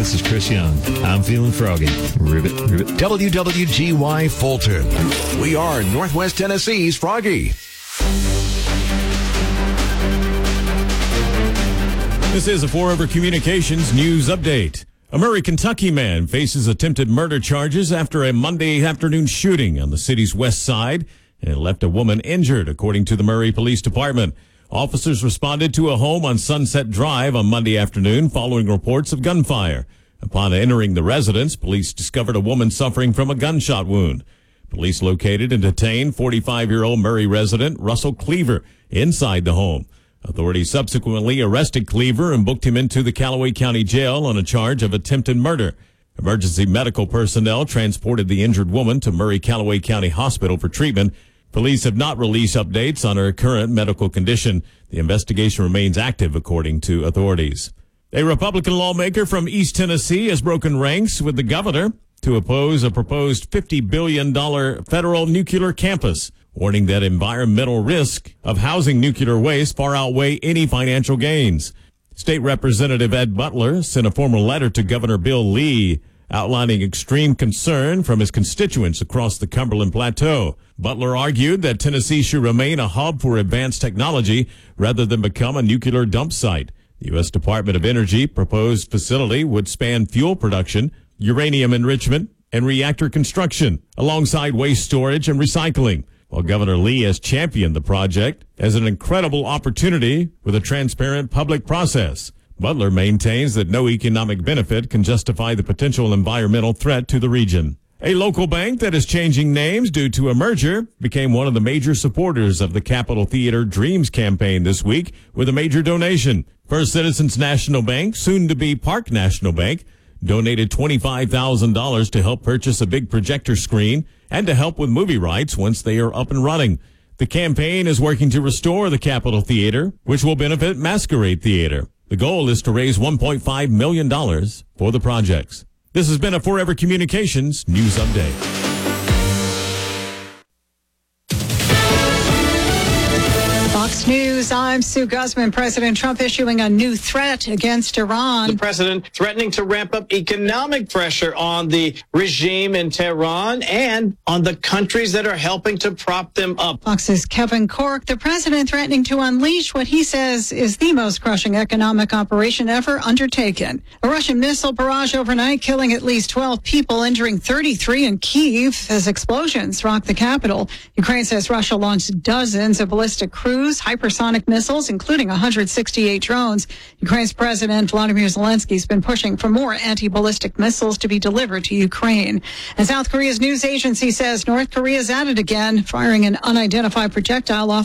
this is Chris Young. I'm feeling froggy. Ribbit, ribbit. WWGY Fulton. We are Northwest Tennessee's Froggy. This is a Forever Communications news update. A Murray, Kentucky man faces attempted murder charges after a Monday afternoon shooting on the city's west side and left a woman injured, according to the Murray Police Department. Officers responded to a home on Sunset Drive on Monday afternoon following reports of gunfire. Upon entering the residence, police discovered a woman suffering from a gunshot wound. Police located and detained 45-year-old Murray resident Russell Cleaver inside the home. Authorities subsequently arrested Cleaver and booked him into the Callaway County Jail on a charge of attempted murder. Emergency medical personnel transported the injured woman to Murray Callaway County Hospital for treatment. Police have not released updates on her current medical condition. The investigation remains active, according to authorities. A Republican lawmaker from East Tennessee has broken ranks with the governor to oppose a proposed $50 billion federal nuclear campus, warning that environmental risk of housing nuclear waste far outweigh any financial gains. State Representative Ed Butler sent a formal letter to Governor Bill Lee outlining extreme concern from his constituents across the Cumberland Plateau. Butler argued that Tennessee should remain a hub for advanced technology rather than become a nuclear dump site. The U.S. Department of Energy proposed facility would span fuel production, uranium enrichment, and reactor construction, alongside waste storage and recycling. While Governor Lee has championed the project as an incredible opportunity with a transparent public process, Butler maintains that no economic benefit can justify the potential environmental threat to the region. A local bank that is changing names due to a merger became one of the major supporters of the Capitol Theater Dreams campaign this week with a major donation. First Citizens National Bank, soon to be Park National Bank, donated $25,000 to help purchase a big projector screen and to help with movie rights once they are up and running. The campaign is working to restore the Capitol Theater, which will benefit Masquerade Theater. The goal is to raise $1.5 million for the projects. This has been a Forever Communications News Update. Fox News, I'm Sue Guzman. President Trump issuing a new threat against Iran. The president threatening to ramp up economic pressure on the regime in Tehran and on the countries that are helping to prop them up. Fox's Kevin Corke, the president threatening to unleash what he says is the most crushing economic operation ever undertaken. A Russian missile barrage overnight, killing at least 12 people, injuring 33 in Kyiv as explosions rocked the capital. Ukraine says Russia launched dozens of ballistic cruise hypersonic missiles, including 168 drones. Ukraine's President Volodymyr Zelensky has been pushing for more anti-ballistic missiles to be delivered to Ukraine. And South Korea's news agency says North Korea is at it again, firing an unidentified projectile off